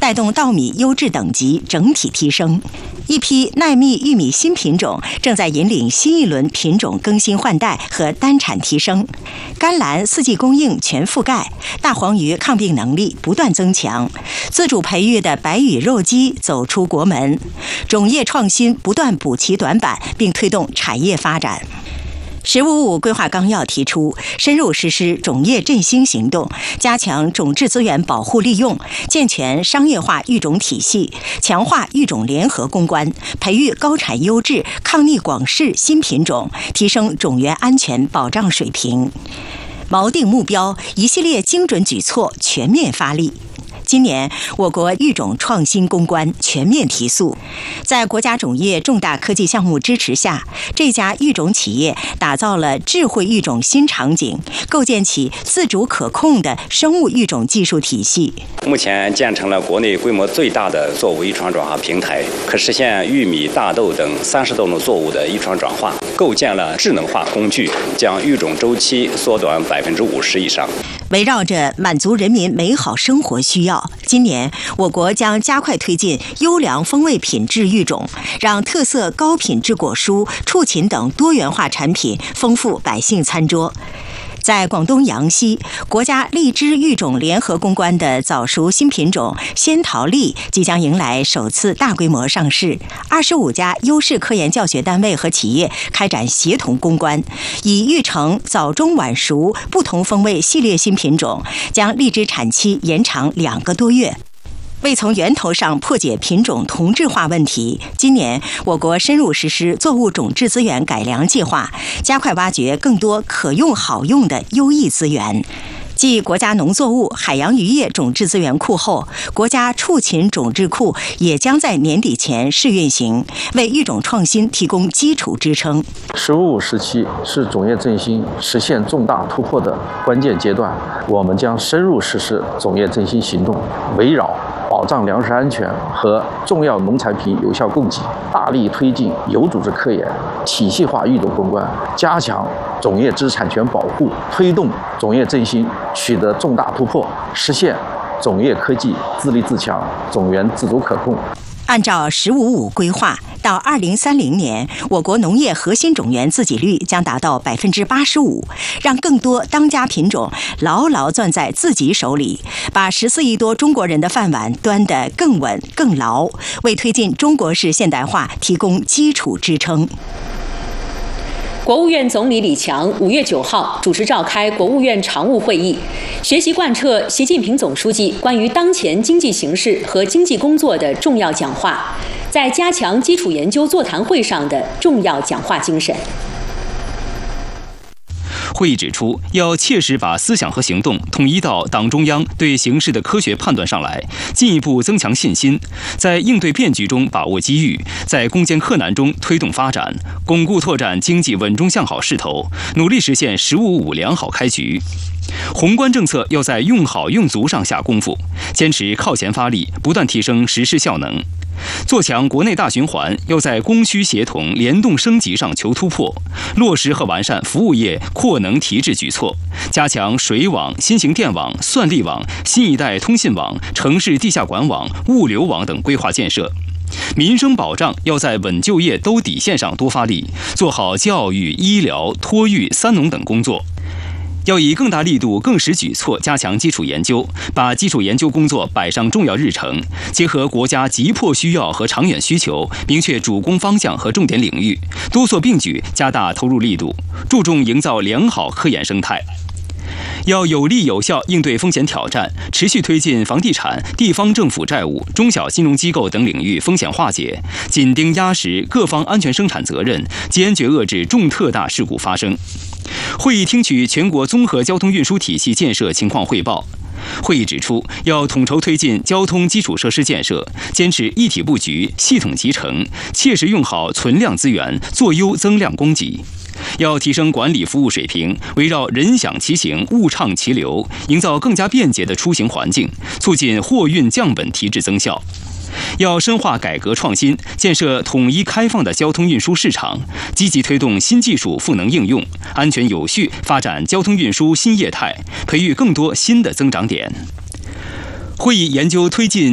带动稻米优质等级整体提升。一批耐蜜玉米新品种正在引领新一轮品种更新换代和单产提升。甘蓝四季供应全覆盖，大黄鱼抗病能力不断增强，自主培育的白羽肉鸡走出国门，种业创新不断补齐短板，并推动产业发展。“15+5”规划纲要提出，深入实施种业振兴行动，加强种质资源保护利用，健全商业化育种体系，强化育种联合攻关，培育高产优质、抗逆广适新品种，提升种源安全保障水平。锚定目标，一系列精准举措全面发力。今年，我国育种创新攻关全面提速，在国家种业重大科技项目支持下，这家育种企业打造了智慧育种新场景，构建起自主可控的生物育种技术体系。 目前建成了国内规模最大的作物遗传转化平台，可实现玉米、大豆等30多种作物的遗传转化，构建了智能化工具，将育种周期缩短50%以上。 围绕着满足人民美好生活需要，今年我国将加快推进优良风味品质育种，让特色高品质果蔬、畜禽等多元化产品丰富百姓餐桌。在广东阳西，国家荔枝育种联合攻关的早熟新品种仙桃荔即将迎来首次大规模上市。25家优势科研教学单位和企业开展协同攻关，以育成早中晚熟不同风味系列新品种，将荔枝产期延长2个多月。为从源头上破解品种同质化问题，今年我国深入实施作物种质资源改良计划，加快挖掘更多可用好用的优异资源。继国家农作物、海洋渔业种质资源库后，国家畜禽种质库也将在年底前试运行，为育种创新提供基础支撑。 “15+5”时期是种业振兴实现重大突破的关键阶段，我们将深入实施种业振兴行动，围绕保障粮食安全和重要农产品有效供给，大力推进有组织科研、体系化育种攻关，加强种业知识产权保护，推动种业振兴取得重大突破，实现种业科技自立自强、种源自主可控。 按照“15+5”规划，到2030年，我国农业核心种源自给率将达到85%，让更多当家品种牢牢攥在自己手里，把14亿多中国人的饭碗端得更稳更牢，为推进中国式现代化提供基础支撑。 国务院总理李强5月9号主持召开国务院常务会议，学习贯彻习近平总书记关于当前经济形势和经济工作的重要讲话，在加强基础研究座谈会上的重要讲话精神。 会议指出，要切实把思想和行动统一到党中央对形势的科学判断上来，进一步增强信心，在应对变局中把握机遇，在攻坚克难中推动发展，巩固拓展经济稳中向好势头，努力实现“15+5”良好开局。宏观政策要在用好用足上下功夫，坚持靠前发力，不断提升实施效能。做强国内大循环，要在供需协同、联动升级上求突破，落实和完善服务业扩能提质举措，加强水网、新型电网、算力网、新一代通信网、城市地下管网、物流网等规划建设。民生保障要在稳就业、兜底线上多发力，做好教育、医疗、托育、三农等工作。要以更大力度、更实举措加强基础研究，把基础研究工作摆上重要日程，结合国家急迫需要和长远需求，明确主攻方向和重点领域，多措并举，加大投入力度，注重营造良好科研生态。要有力有效应对风险挑战，持续推进房地产、地方政府债务、中小金融机构等领域风险化解，紧盯压实各方安全生产责任，坚决遏制重特大事故发生。会议听取全国综合交通运输体系建设情况汇报。会议指出，要统筹推进交通基础设施建设，坚持一体布局、系统集成，切实用好存量资源，做优增量供给。要提升管理服务水平，围绕人享其行、物畅其流，营造更加便捷的出行环境，促进货运降本提质增效。要深化改革创新，建设统一开放的交通运输市场，积极推动新技术赋能应用，安全有序发展交通运输新业态，培育更多新的增长点。会议研究推进